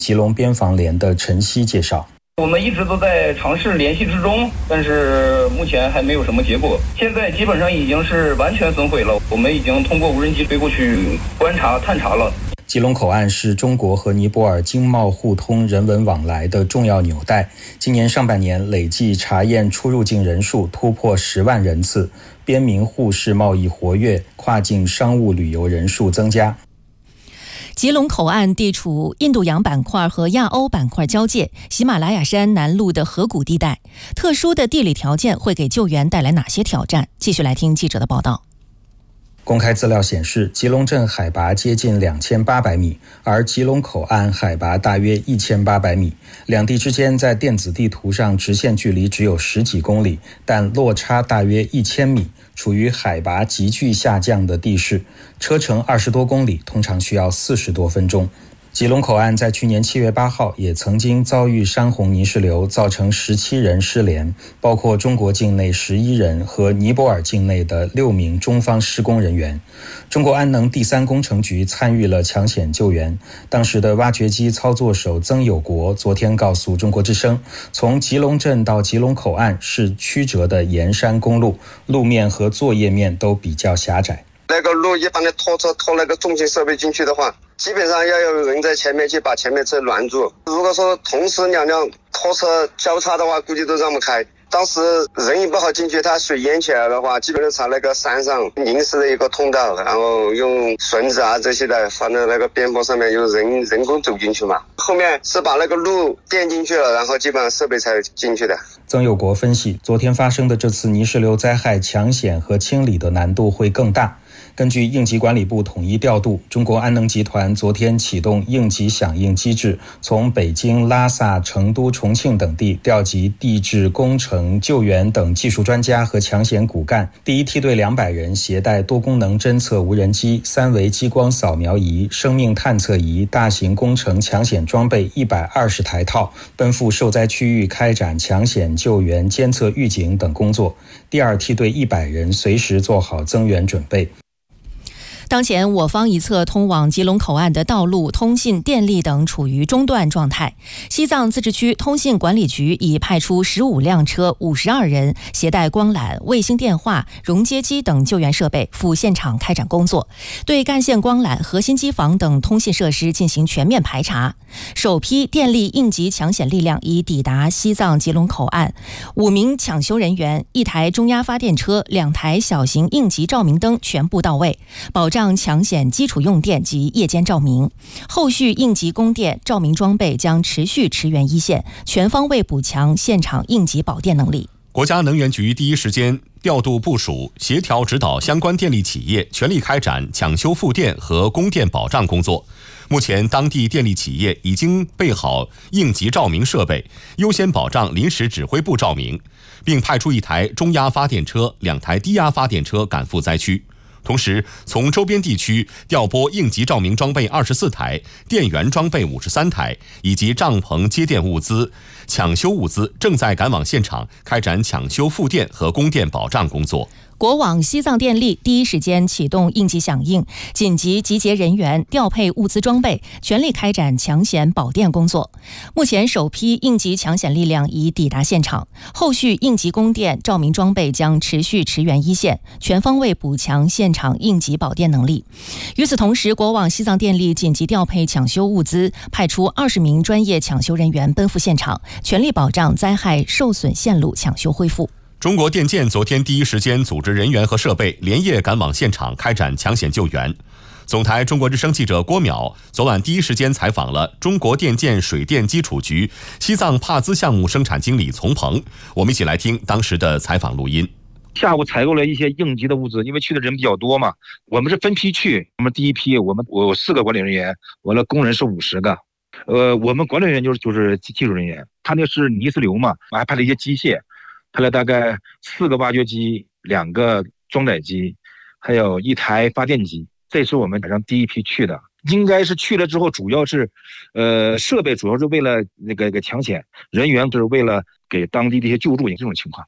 吉隆边防连的陈曦介绍。 我们一直都在尝试联系之中，但是目前还没有什么结果。现在基本上已经是完全损毁了，我们已经通过无人机飞过去观察探查了。 吉隆口岸是中国和尼泊尔经贸互通、人文往来的重要纽带。今年上半年累计查验出入境人数突破10万人次，边民互市贸易活跃，跨境商务旅游人数增加。 吉隆口岸地处印度洋板块和亚欧板块交界，喜马拉雅山南麓的河谷地带，特殊的地理条件会给救援带来哪些挑战？继续来听记者的报道。 公开资料显示，吉隆镇海拔接近2800米，而吉隆口岸海拔大约1800米。两地之间在电子地图上直线距离只有10几公里，但落差大约1000米，处于海拔急剧下降的地势，车程20多公里，通常需要40多分钟。吉隆口岸在去年7月8号也曾经遭遇山洪泥石流，造成17人失联，包括中国境内11人和尼泊尔境内的6名中方施工人员。中国安能第3工程局参与了抢险救援，当时的挖掘机操作手曾有国昨天告诉中国之声，从吉隆镇到吉隆口岸是曲折的沿山公路，路面和作业面都比较狭窄。 那个路一般的拖车拖那个重型设备进去的话，基本上要有人在前面去把前面车拦住。如果说同时2辆拖车交叉的话，估计都让不开。当时人也不好进去，它水淹起来的话，基本上朝那个山上临时的一个通道，然后用绳子啊这些的放在那个边坡上面，用人工走进去嘛。后面是把那个路垫进去了，然后基本上设备才进去的。 曾有国分析，昨天发生的这次泥石流灾害，抢险和清理的难度会更大。根据应急管理部统一调度，中国安能集团昨天启动应急响应机制，从北京、拉萨、成都、重庆等地调集地质、工程、救援等技术专家和抢险骨干。第一梯队200人携带多功能侦测无人机、3维激光扫描仪、生命探测仪、大型工程抢险装备120台套，奔赴受灾区域开展抢险救援、监测预警等工作。第二梯队100人随时做好增援准备。 当前我方一侧通往吉隆口岸的道路、通信、电力等处于中断状态。西藏自治区通信管理局已派出15辆车、52人，携带光缆、卫星电话、熔接机等救援设备赴现场开展工作，对干线光缆、核心机房等通信设施进行全面排查。首批电力应急抢险力量已抵达西藏吉隆口岸，5名抢修人员、1台中压发电车、2台小型应急照明灯全部到位，保障抢险基础用电及夜间照明。后续应急供电、照明装备将持续驰援一线，全方位补强现场应急保电能力。 国家能源局第一时间调度部署，协调指导相关电力企业全力开展抢修复电和供电保障工作。目前，当地电力企业已经备好应急照明设备，优先保障临时指挥部照明，并派出1台中压发电车、2台低压发电车赶赴灾区。同时，从周边地区调拨应急照明装备24台、电源装备53台，以及帐篷、接电物资、抢修物资，正在赶往现场开展抢修复电和供电保障工作。 国网西藏电力第一时间启动应急响应，紧急集结人员，调配物资装备，全力开展抢险保电工作。目前，首批应急抢险力量已抵达现场，后续应急供电、照明装备将持续驰援一线，全方位补强现场应急保电能力。与此同时，国网西藏电力紧急调配抢修物资，派出20名专业抢修人员奔赴现场，全力保障灾害受损线路抢修恢复。 中国电建昨天第一时间组织人员和设备连夜赶往现场开展抢险救援。总台中国之声记者郭淼昨晚第一时间采访了中国电建水电基础局西藏帕兹项目生产经理丛鹏，我们一起来听当时的采访录音。 下午采购了一些应急的物资，因为去的人比较多嘛，我们是分批去。我们第一批我有4个管理人员，我的工人是50个。我们管理人员就是技术人员，他那是泥石流嘛，我还派了一些机械，派了大概4个挖掘机、2个装载机，还有1台发电机。这是我们晚上第一批去的，应该是去了之后，主要是设备主要是为了那个抢险，人员就是为了给当地的一些救助这种情况。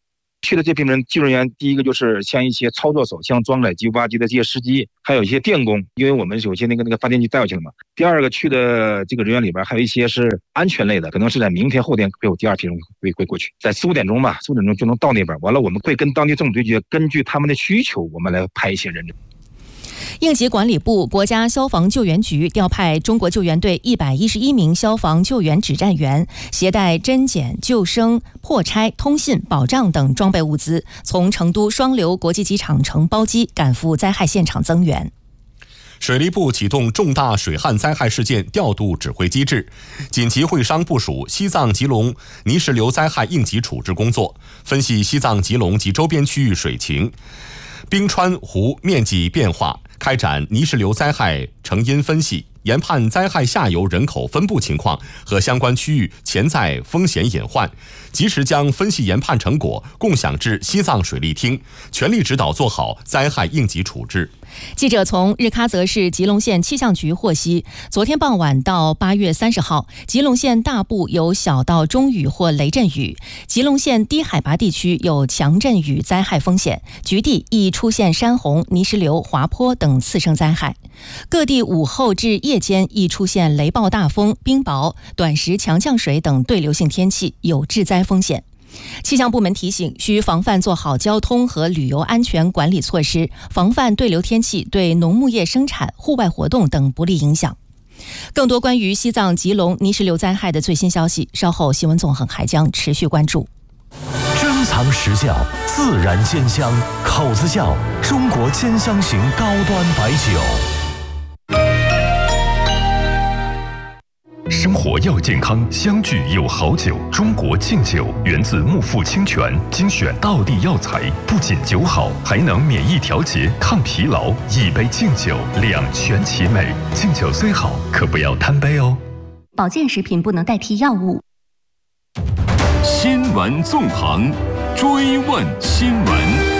去的这批人技术人员，第一个就是像一些操作手，像装载机、挖机的这些司机，还有一些电工，因为我们有些那个发电机带过去了嘛。第二个去的这个人员里边，还有一些是安全类的，可能是在明天后天会有第二批人会过去，在4、5点钟吧，4、5点钟就能到那边。完了，我们会跟当地政府对接，根据他们的需求，我们来派一些人。 应急管理部、国家消防救援局调派中国救援队111名消防救援指战员，携带侦检、救生、破拆、通信、保障等装备物资，从成都双流国际机场乘包机赶赴灾害现场增援。 水利部启动重大水旱灾害事件调度指挥机制，紧急会商部署西藏、吉隆泥石流灾害应急处置工作，分析西藏、吉隆及周边区域水情、冰川湖面积变化，开展泥石流灾害成因分析，研判灾害下游人口分布情况和相关区域潜在风险隐患，及时将分析研判成果共享至西藏水利厅，全力指导做好灾害应急处置。 记者从日喀则市吉隆县气象局获悉，昨天傍晚到8月30号，吉隆县大部有小到中雨或雷阵雨，吉隆县低海拔地区有强阵雨灾害风险，局地易出现山洪、泥石流、滑坡等次生灾害。各地午后至夜间易出现雷暴大风、冰雹、短时强降水等对流性天气，有致灾风险。气象部门提醒，需防范做好交通和旅游安全管理措施，防范对流天气对农牧业生产、户外活动等不利影响。更多关于西藏、吉隆泥石流灾害的最新消息，稍后新闻纵横还将持续关注。 珍藏实窖，自然鲜香，口子窖，中国兼香型高端白酒。 生活要健康，相聚有好酒。中国敬酒源自木富清泉，精选道地药材，不仅酒好，还能免疫调节、抗疲劳。一杯敬酒，两全其美。敬酒虽好，可不要贪杯哦。 保健食品不能代替药物。 新闻纵横，追问新闻。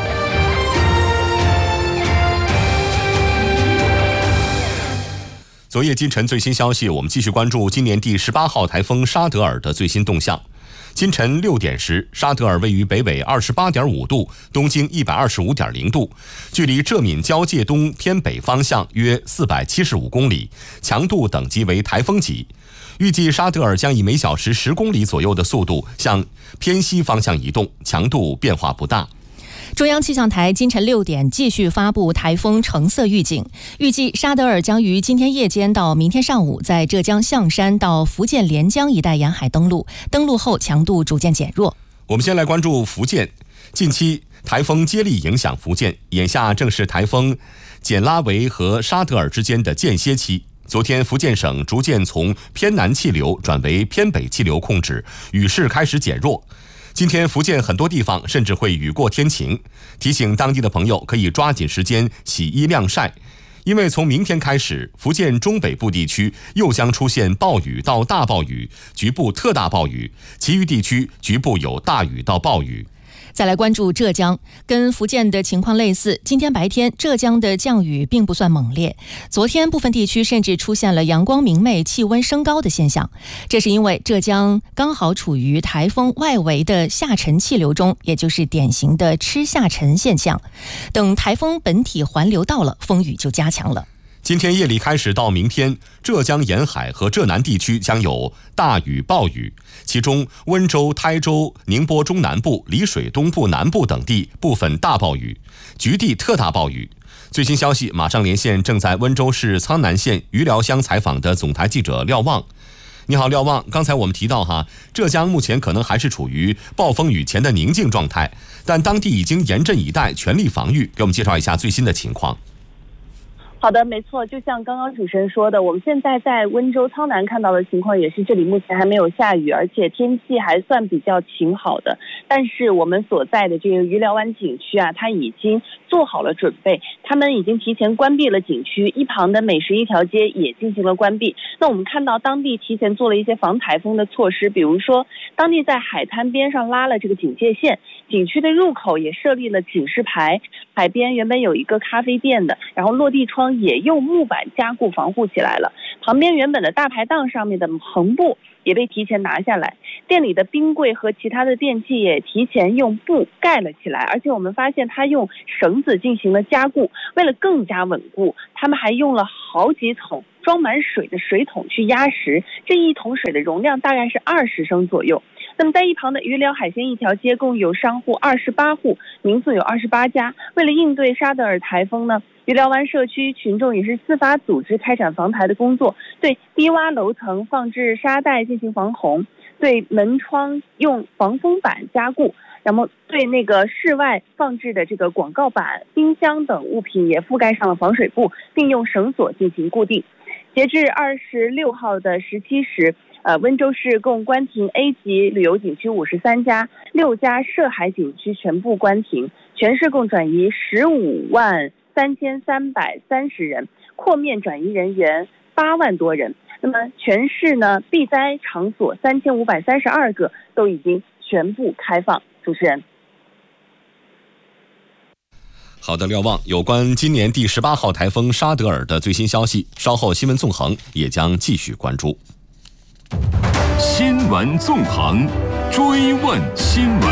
昨夜今晨最新消息，我们继续关注今年第18号台风沙德尔的最新动向。今晨6点时，沙德尔位于北纬28.5度，东经125.0度，距离浙闽交界东偏北方向约475公里，强度等级为台风级。预计沙德尔将以每小时10公里左右的速度向偏西方向移动，强度变化不大。 中央气象台今晨6点继续发布台风橙色预警，预计沙德尔将于今天夜间到明天上午在浙江象山到福建连江一带沿海登陆，登陆后强度逐渐减弱。 我们先来关注福建，近期台风接力影响福建，眼下正是台风简拉维和沙德尔之间的间歇期。昨天福建省逐渐从偏南气流转为偏北气流控制，雨势开始减弱。今天福建很多地方甚至会雨过天晴，提醒当地的朋友可以抓紧时间洗衣晾晒，因为从明天开始，福建中北部地区又将出现暴雨到大暴雨，局部特大暴雨，其余地区局部有大雨到暴雨。 再来关注浙江，跟福建的情况类似，今天白天浙江的降雨并不算猛烈，昨天部分地区甚至出现了阳光明媚、气温升高的现象，这是因为浙江刚好处于台风外围的下沉气流中，也就是典型的吃下沉现象，等台风本体环流到了，风雨就加强了。 今天夜里开始到明天，浙江沿海和浙南地区将有大雨暴雨，其中温州、台州、宁波中南部、丽水东部南部等地部分大暴雨，局地特大暴雨。最新消息，马上连线正在温州市苍南县余寮乡采访的总台记者廖望。你好，廖望，刚才我们提到浙江目前可能还是处于暴风雨前的宁静状态，但当地已经严阵以待，全力防御。给我们介绍一下最新的情况。 好的，没错，就像刚刚主持人说的，我们现在在温州苍南看到的情况也是这里目前还没有下雨，而且天气还算比较晴好的。但是我们所在的这个余寮湾景区它已经做好了准备，他们已经提前关闭了景区，一旁的美食一条街也进行了关闭。那我们看到当地提前做了一些防台风的措施，比如说当地在海滩边上拉了这个警戒线，景区的入口也设立了警示牌，海边原本有一个咖啡店的，然后落地窗也用木板加固防护起来了。 旁边原本的大排档上面的篷布也被提前拿下来，店里的冰柜和其他的电器也提前用布盖了起来，而且我们发现他用绳子进行了加固，为了更加稳固，他们还用了好几桶装满水的水桶去压实，这一桶水的容量大概是20升左右。那么在一旁的鱼寮海鲜一条街共有商户28户，民宿有28家。为了应对沙德尔台风呢，鱼寮湾社区群众也是自发组织开展防台的工作，对低洼楼层放置沙袋进行防洪，对门窗用防风板加固，然后对那个室外放置的这个广告板、冰箱等物品也覆盖上了防水布，并用绳索进行固定。截至26号的17时，温州市共关停 A 级旅游景区53家，6家涉海景区全部关停，全市共转移15.3330人，扩面转移人员8万多人。那么全市呢，避灾场所3532个都已经全部开放。主持人。 好的，瞭望有关今年第18号台风沙德尔的最新消息，稍后新闻纵横也将继续关注。 新闻纵横，追问新闻。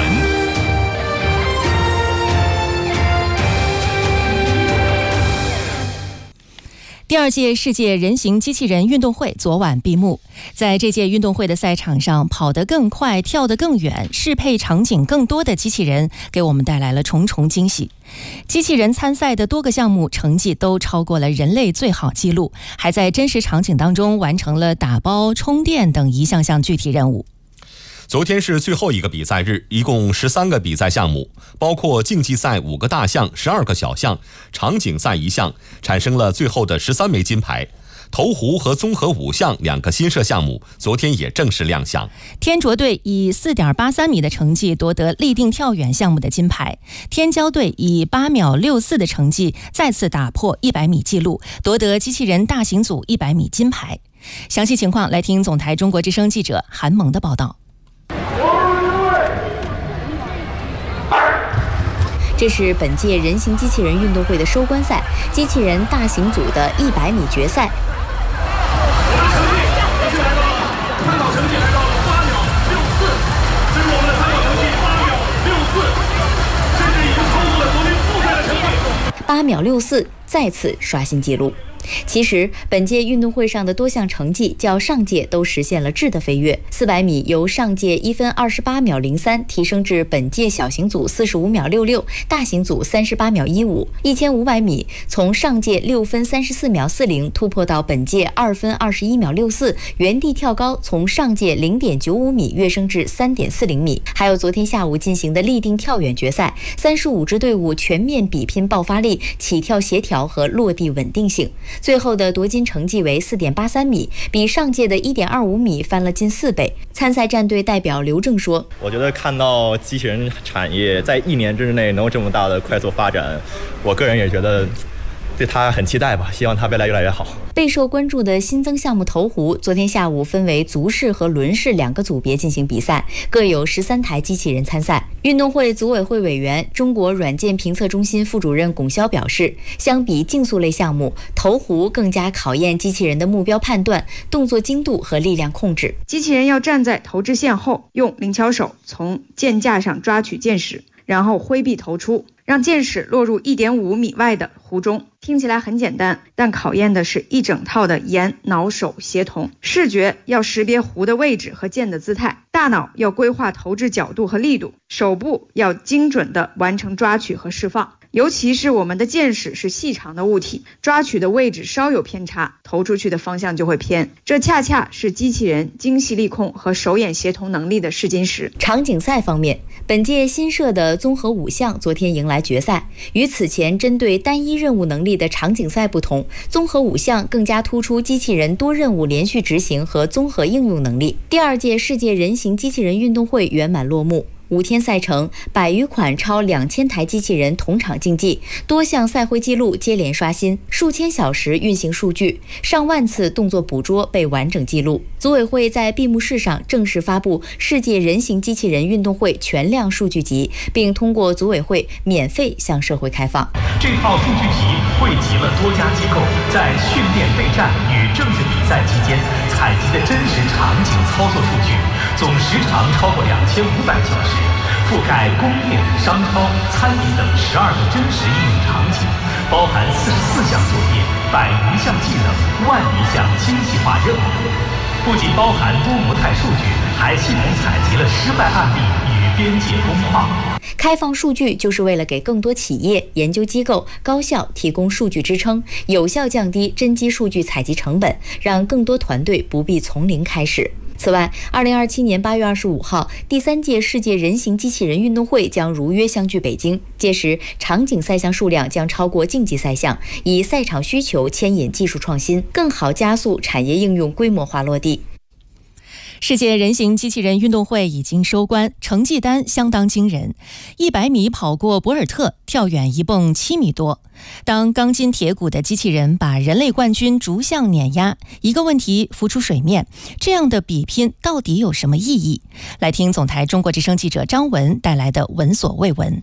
第2届世界人形机器人运动会昨晚闭幕。在这届运动会的赛场上，跑得更快、跳得更远、适配场景更多的机器人给我们带来了重重惊喜。机器人参赛的多个项目成绩都超过了人类最好纪录，还在真实场景当中完成了打包、充电等一项项具体任务。 昨天是最后一个比赛日，一共13个比赛项目，包括竞技赛5个大项、12个小项，场景赛1项，产生了最后的13枚金牌。投壶和综合5项2个新设项目昨天也正式亮相。 天卓队以 4.83 米的成绩夺得立定跳远项目的金牌，天骄队以8秒64的成绩再次打破100米纪录，夺得机器人大型组100米金牌。详细情况来听总台中国之声记者韩萌的报道。 这是本届人形机器人运动会的收官赛，机器人大型组的100米决赛。 参考成绩来到了8秒64，这是我们的参考成绩8秒64，甚至已经超过了昨天复赛的成绩。 8秒64再次刷新纪录。其实本届运动会上的多项成绩较上届都实现了质的飞跃。400米由上届1分28秒03提升至本届小型组45秒66，大型组38秒15。1500米从上届6分34秒40突破到本届2分21秒64，原地跳高从上届 0.95 米跃升至 3.40 米。还有昨天下午进行的立定跳远决赛，35支队伍全面比拼爆发力、起跳协调和落地稳定性。最后的夺金成绩为 4.83 米，比上届的 1.25 米翻了近4倍。参赛战队代表刘正说， 我觉得看到机器人产业在1年之内能有这么大的快速发展，我个人也觉得对它很期待吧，希望它未来越来越好。 备受关注的新增项目投壶，昨天下午分为足式和轮式2个组别进行比赛，各有13台机器人参赛。运动会组委会委员、中国软件评测中心副主任龚潇表示，相比竞速类项目，投壶更加考验机器人的目标判断、动作精度和力量控制。 机器人要站在投掷线后，用灵巧手从箭架上抓取箭矢，然后挥臂投出，让箭矢落入 1.5 米外的壶中。听起来很简单，但考验的是一整套的眼、脑、手协同。视觉要识别壶的位置和箭的姿态，大脑要规划投掷角度和力度，手部要精准地完成抓取和释放。尤其是我们的箭矢是细长的物体，抓取的位置稍有偏差，投出去的方向就会偏。这恰恰是机器人精细力控和手眼协同能力的试金石。 场景赛方面，本届新设的综合5项昨天迎来决赛。与此前针对单一任务能力的场景赛不同，综合5项更加突出机器人多任务连续执行和综合应用能力。第2届世界人形机器人运动会圆满落幕。5天赛程，100余款超2000台机器人同场竞技，多项赛会纪录接连刷新，数千小时运行数据，上万次动作捕捉被完整记录。组委会在闭幕式上正式发布世界人形机器人运动会全量数据集，并通过组委会免费向社会开放。 这套数据集汇集了多家机构在训练备战与政治比赛期间采集的真实场景操作数据，总时长超过2500小时，覆盖工业、商超、餐饮等12个真实应用场景，包含44项作业、100余项技能、1万余项精细化任务。不仅包含多模态数据，还系统采集了失败案例与边界工况。 开放数据就是为了给更多企业、研究机构、高校提供数据支撑，有效降低真机数据采集成本，让更多团队不必从零开始。此外，2027年8月25号，第3届世界人形机器人运动会将如约相聚北京。届时，场景赛项数量将超过竞技赛项，以赛场需求牵引技术创新，更好加速产业应用规模化落地。 世界人形机器人运动会已经收官，成绩单相当惊人，100米跑过博尔特，跳远一蹦7米多。当钢筋铁骨的机器人把人类冠军逐项碾压，一个问题浮出水面：这样的比拼到底有什么意义？来听总台中国之声记者张文带来的闻所未闻。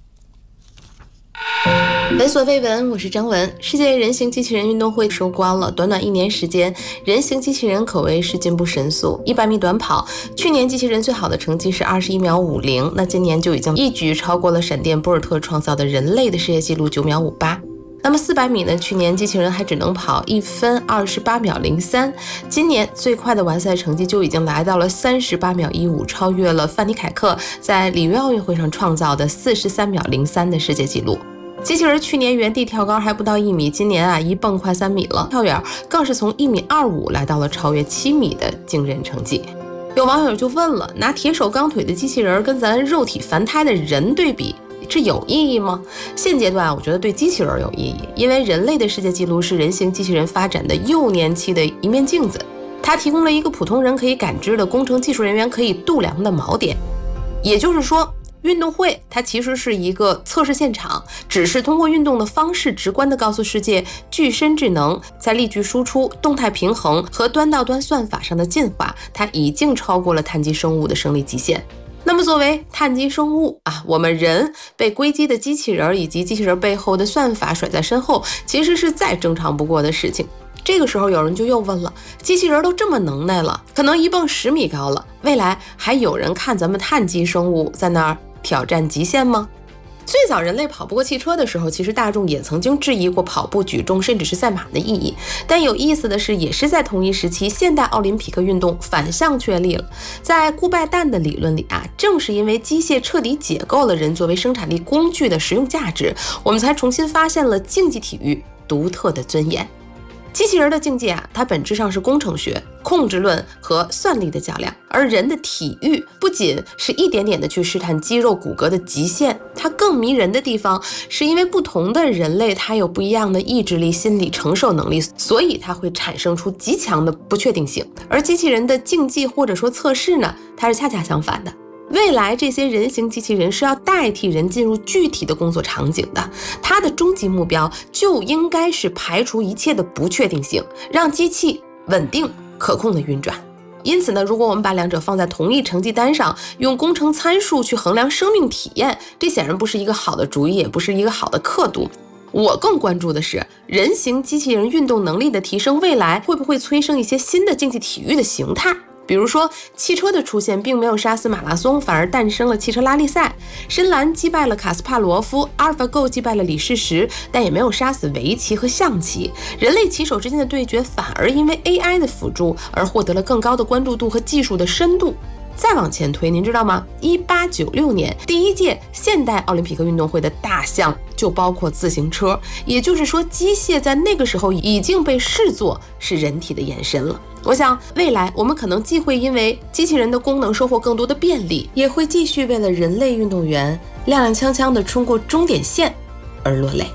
闻所未闻，我是张文。世界人形机器人运动会收官了，短短1年时间，人形机器人可谓是进步神速。100米短跑，去年机器人最好的成绩是21秒50，那今年就已经一举超过了闪电博尔特创造的人类的世界纪录9秒58。那么400米呢？去年机器人还只能跑1分28秒03，今年最快的完赛成绩就已经来到了38秒15，超越了范尼凯克在里约奥运会上创造的43秒03的世界纪录。机器人去年原地跳高还不到1米，今年一蹦快3米了，跳远更是从1米25来到了超越7米的惊人成绩。有网友就问了，拿铁手钢腿的机器人跟咱肉体凡胎的人对比，这有意义吗？现阶段我觉得对机器人有意义，因为人类的世界纪录是人形机器人发展的幼年期的一面镜子，它提供了一个普通人可以感知的工程技术人员可以度量的锚点。也就是说，运动会它其实是一个测试现场，只是通过运动的方式直观地告诉世界，具身智能在力矩输出、动态平衡和端到端算法上的进化，它已经超过了碳基生物的生理极限。那么作为碳基生物我们人被硅基的机器人以及机器人背后的算法甩在身后，其实是再正常不过的事情。这个时候有人就又问了，机器人都这么能耐了，可能一蹦10米高了，未来还有人看咱们碳基生物在那儿挑战极限吗？最早人类跑不过汽车的时候，其实大众也曾经质疑过跑步、举重甚至是赛马的意义。但有意思的是，也是在同一时期，现代奥林匹克运动反向确立了。在顾拜旦的理论里正是因为机械彻底解构了人作为生产力工具的实用价值，我们才重新发现了竞技体育独特的尊严。机器人的竞技它本质上是工程学、控制论和算力的较量，而人的体育不仅是一点点的去试探肌肉骨骼的极限，它更迷人的地方是因为不同的人类它有不一样的意志力、心理承受能力，所以它会产生出极强的不确定性。而机器人的竞技或者说测试呢，它是恰恰相反的。未来这些人形机器人是要代替人进入具体的工作场景的，它的终极目标就应该是排除一切的不确定性，让机器稳定可控的运转。因此呢，如果我们把两者放在同一成绩单上，用工程参数去衡量生命体验，这显然不是一个好的主意，也不是一个好的刻度。我更关注的是人形机器人运动能力的提升，未来会不会催生一些新的竞技体育的形态。比如说，汽车的出现并没有杀死马拉松，反而诞生了汽车拉力赛。深蓝击败了卡斯帕罗夫，阿尔法狗击败了李世石，但也没有杀死围棋和象棋。人类棋手之间的对决反而因为 AI 的辅助而获得了更高的关注度和技术的深度。再往前推，您知道吗？1896年第一届现代奥林匹克运动会的大项就包括自行车，也就是说，机械在那个时候已经被视作是人体的延伸了。我想，未来我们可能既会因为机器人的功能收获更多的便利，也会继续为了人类运动员踉踉跄跄地冲过终点线而落泪。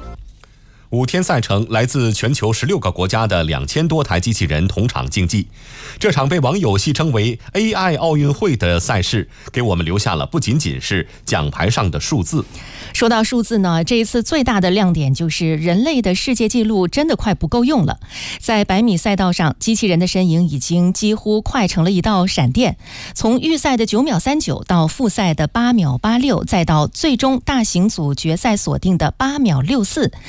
5天赛程，来自全球16个国家的2000多台机器人同场竞技。这场被网友戏称为 AI 奥运会的赛事，给我们留下了不仅仅是奖牌上的数字。 说到数字呢，这一次最大的亮点就是人类的世界纪录真的快不够用了。在100米赛道上，机器人的身影已经几乎快成了一道闪电，从预赛的9秒39到复赛的8秒86，再到最终大型组决赛锁定的8秒64，人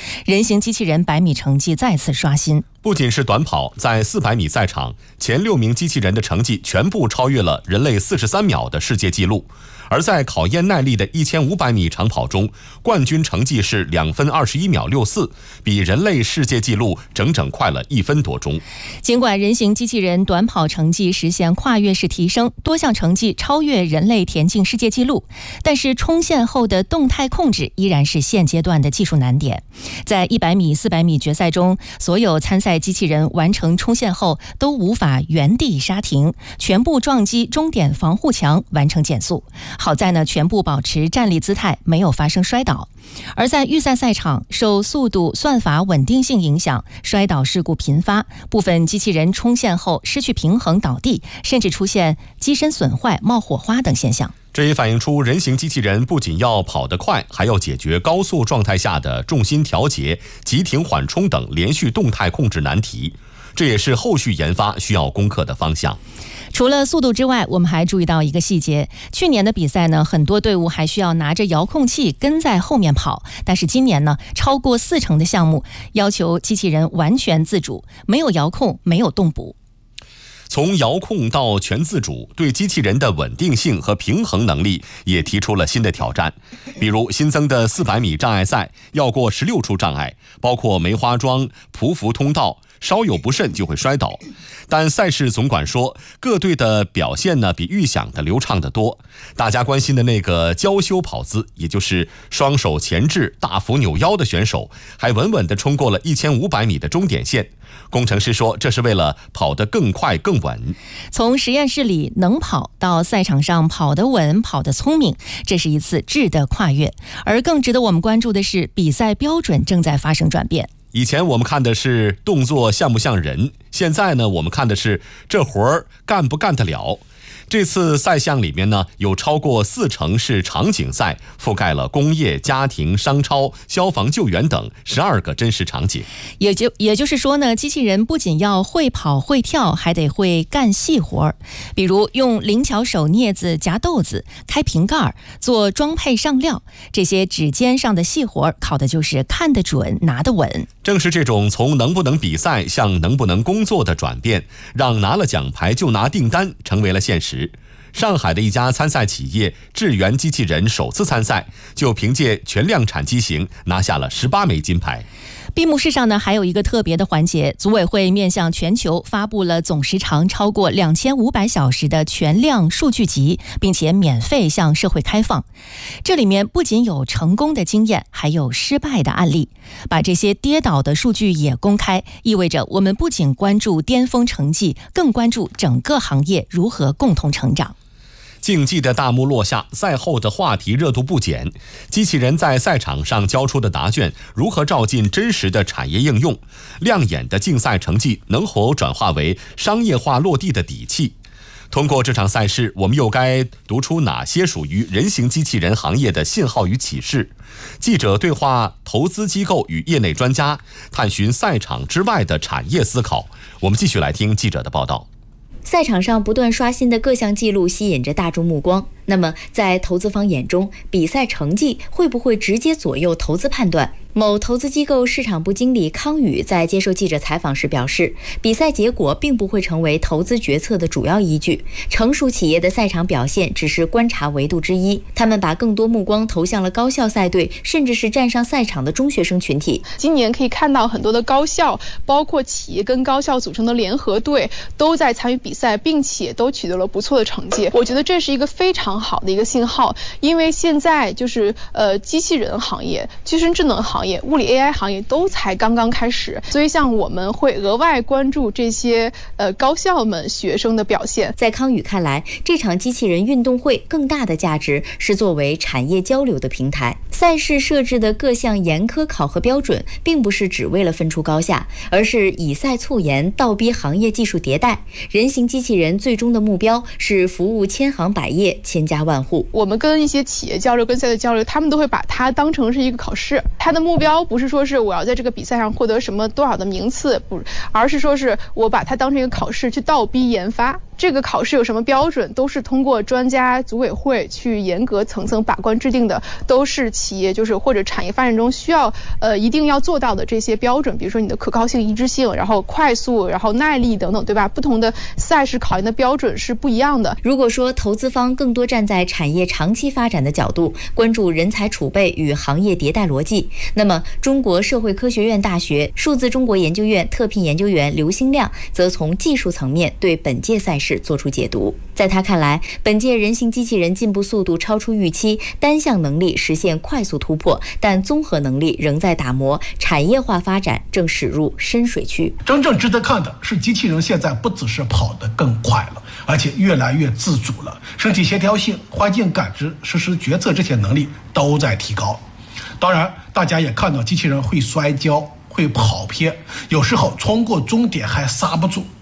形机器人100米成绩再次刷新。 不仅是短跑，在400米赛场，前6名机器人的成绩全部超越了人类43秒的世界纪录。而在考验耐力的1500米长跑中，冠军成绩是2分21秒64，比人类世界纪录整整快了1分多钟。 尽管人形机器人短跑成绩实现跨越式提升，多项成绩超越人类田径世界纪录，但是冲线后的动态控制依然是现阶段的技术难点。在100米、400米决赛中，所有参赛机器人完成冲线后都无法原地刹停，全部撞击终点防护墙完成减速。好在呢，全部保持站立姿态，没有发生摔倒。而在预赛赛场，受速度、算法稳定性影响，摔倒事故频发，部分机器人冲线后失去平衡倒地，甚至出现机身损坏、冒火花等现象。 这也反映出人形机器人不仅要跑得快，还要解决高速状态下的重心调节、急停缓冲等连续动态控制难题，这也是后续研发需要攻克的方向。 除了速度之外，我们还注意到一个细节，去年的比赛呢，很多队伍还需要拿着遥控器跟在后面跑，但是今年呢，超过40%的项目要求机器人完全自主，没有遥控，没有动捕。 从遥控到全自主，对机器人的稳定性和平衡能力也提出了新的挑战。比如新增的400米障碍赛要过16处障碍，包括梅花桩、匍匐通道，稍有不慎就会摔倒。但赛事总管说，各队的表现呢比预想的流畅得多。大家关心的那个娇羞跑姿，也就是双手前置大幅扭腰的选手，还稳稳地冲过了1500米的终点线。工程师说，这是为了跑得更快更稳。 从实验室里能跑到赛场上跑得稳、跑得聪明，这是一次质的跨越。而更值得我们关注的是，比赛标准正在发生转变。 以前我们看的是动作像不像人，现在呢，我们看的是这活儿干不干得了。这次赛项里面呢，有超过40%是场景赛，覆盖了工业、家庭、商超、消防救援等12个真实场景。 也就是说呢，机器人不仅要会跑会跳，还得会干细活，比如用灵巧手镊子夹豆子、开瓶盖、做装配上料，这些指尖上的细活考的就是看得准、拿得稳。 正是这种从能不能比赛向能不能工作的转变，让拿了奖牌就拿订单成为了现实。上海的一家参赛企业智源机器人首次参赛，就凭借全量产机型拿下了18枚金牌。 闭幕式上呢，还有一个特别的环节，组委会面向全球发布了总时长超过2500小时的全量数据集，并且免费向社会开放。这里面不仅有成功的经验，还有失败的案例。把这些跌倒的数据也公开，意味着我们不仅关注巅峰成绩，更关注整个行业如何共同成长。 竞技的大幕落下，赛后的话题热度不减。机器人在赛场上交出的答卷如何照进真实的产业应用？亮眼的竞赛成绩能否转化为商业化落地的底气？通过这场赛事，我们又该读出哪些属于人形机器人行业的信号与启示？记者对话投资机构与业内专家，探寻赛场之外的产业思考。我们继续来听记者的报道。 赛场上不断刷新的各项记录吸引着大众目光。那么，在投资方眼中，比赛成绩会不会直接左右投资判断？某投资机构市场部经理康宇在接受记者采访时表示，比赛结果并不会成为投资决策的主要依据，成熟企业的赛场表现只是观察维度之一。他们把更多目光投向了高校赛队，甚至是站上赛场的中学生群体。 今年可以看到很多的高校，包括企业跟高校组成的联合队，都在参与比赛，并且都取得了不错的成绩。我觉得这是一个非常好的一个信号，因为现在就是机器人行业、机身智能行业、物理 AI 行业都才刚刚开始，所以像我们会额外关注这些高校们学生的表现。 在康宇看来，这场机器人运动会更大的价值是作为产业交流的平台。赛事设置的各项严苛考核标准，并不是只为了分出高下，而是以赛促研，倒逼行业技术迭代。人形机器人最终的目标是服务千行百业、千家万户。 我们跟一些企业交流、跟赛队交流，他们都会把它当成是一个考试。它的目标不是说是我要在这个比赛上获得什么多少的名次，不，而是说是我把它当成一个考试去倒逼研发。 这个考试有什么标准，都是通过专家组委会去严格层层把关制定的，都是企业或者产业发展中需要一定要做到的这些标准，比如说你的可靠性、一致性，然后快速，然后耐力等等，对吧？不同的赛事考验的标准是不一样的。 如果说投资方更多站在产业长期发展的角度，关注人才储备与行业迭代逻辑，那么中国社会科学院大学数字中国研究院特聘研究员刘兴亮则从技术层面对本届赛事做出解读。在他看来，本届人形机器人进步速度超出预期，单项能力实现快速突破，但综合能力仍在打磨，产业化发展正驶入深水区。 真正值得看的是，机器人现在不只是跑得更快了，而且越来越自主了，身体协调性、环境感知、实施决策这些能力都在提高。当然，大家也看到机器人会摔跤、会跑偏，有时候冲过终点还刹不住。